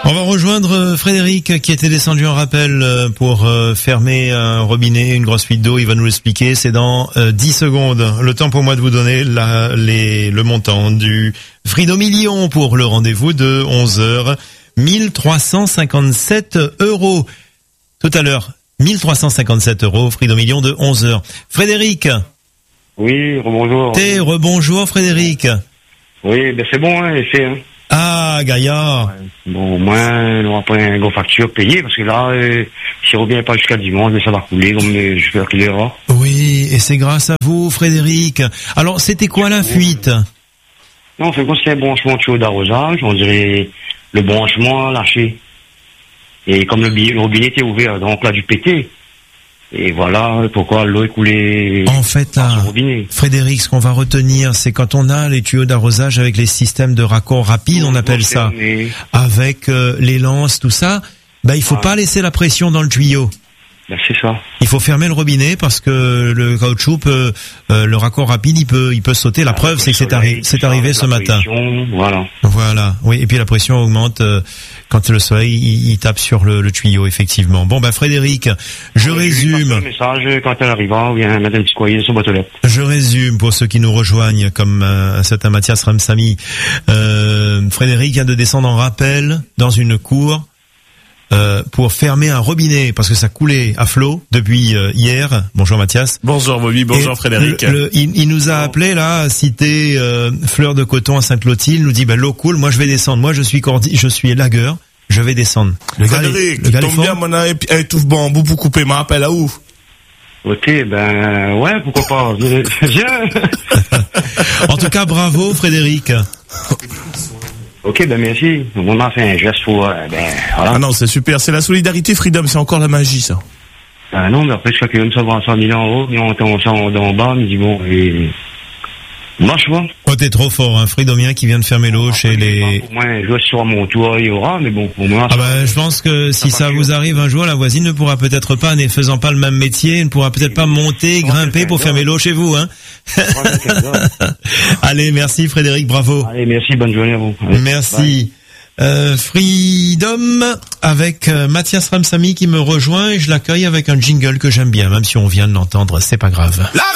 On va rejoindre Frédéric qui était descendu en rappel pour fermer un robinet, une grosse fuite d'eau. Il va nous l'expliquer. C'est dans 10 secondes. Le temps pour moi de vous donner le montant du Fridomillion pour le rendez-vous de 11h. 1357 €. Tout à l'heure, 1357 €, Fridomillion de 11h. Frédéric. Oui, rebonjour. Rebonjour Frédéric. Oui, ben c'est bon, hein, c'est hein. Ah, Gaillard. Bon, au moins, on n'aura pas une grosse facture payée, parce que là, si on revient pas jusqu'à dimanche, ça va couler, donc j'espère qu'il ira. Oui, et c'est grâce à vous, Frédéric. Alors, c'était quoi la fuite? Non, c'est un branchement de tuyau d'arrosage, on dirait le branchement lâché. Et comme le robinet était ouvert, donc là, du pété. Et voilà pourquoi l'eau est coulée. En fait, Frédéric, ce qu'on va retenir, c'est quand on a les tuyaux d'arrosage avec les systèmes de raccord rapide, on appelle ça, avec les lances, tout ça, il faut pas laisser la pression dans le tuyau. Ben, c'est ça. Il faut fermer le robinet parce que le caoutchouc peut, le raccord rapide, il peut sauter. La preuve, c'est que c'est arrivé ce matin. Voilà. Oui. Et puis la pression augmente quand le soleil il tape sur le tuyau, effectivement. Bon, Frédéric, je résume. Un message quand elle arrivera, ou bien mettre un petit courrier sur boîte aux lettres. Je résume pour ceux qui nous rejoignent, comme un certain Mathias Ramsamy. Frédéric vient de descendre en rappel dans une cour. Pour fermer un robinet parce que ça coulait à flot depuis hier. Bonjour Mathias. Bonjour Bobby, bonjour Frédéric. Il nous a appelé là, cité Fleur de Coton à Sainte-Clotilde, nous dit l'eau coule, moi je vais descendre. Moi je suis lagueur, je vais descendre. Frédéric, tu tombes bien mon étouffe bambou pour couper ma appel à où? Ok, ouais, pourquoi pas. Viens. En tout cas, bravo Frédéric. Ok, merci. On a fait un geste pour, voilà. Ah non, c'est super. C'est la solidarité, Freedom. C'est encore la magie, ça. Non, mais après, je crois qu'il va me savoir 100 000 €. Mais on entend ça en bas, il me dit bon, marche, quoi. Oh, t'es trop fort, hein. Fridomien qui vient de fermer l'eau chez les... Au moins, je vois sur mon tour, il y aura, mais bon, au moins... je pense que si ça vous arrive un jour, la voisine ne pourra peut-être pas, ne faisant pas le même métier, ne pourra peut-être pas monter, grimper pour fermer l'eau chez vous, hein. Allez, merci Frédéric, bravo. Allez, merci, bonne journée à vous. Allez, merci. Freedom avec Mathias Ramsamy qui me rejoint et je l'accueille avec un jingle que j'aime bien, même si on vient de l'entendre, c'est pas grave.